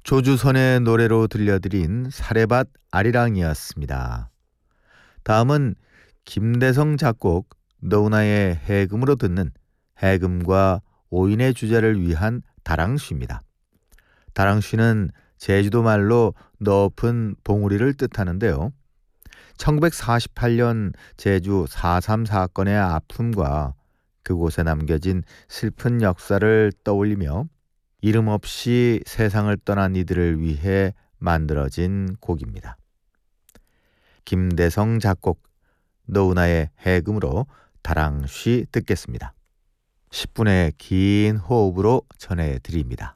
조주선의 노래로 들려드린 사레밭 아리랑이었습니다. 다음은 김대성 작곡 너우나의 해금으로 듣는 해금과 오인의 주제를 위한 다랑쉬입니다. 다랑쉬는 제주도 말로 높은 봉우리를 뜻하는데요. 1948년 제주 4.3 사건의 아픔과 그곳에 남겨진 슬픈 역사를 떠올리며 이름 없이 세상을 떠난 이들을 위해 만들어진 곡입니다. 김대성 작곡 너우나의 해금으로 다랑쉬 듣겠습니다. 10분의 긴 호흡으로 전해드립니다.